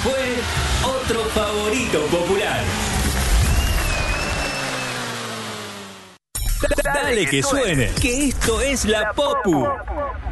fue otro favorito popular. Dale que suene, que esto es la Popu.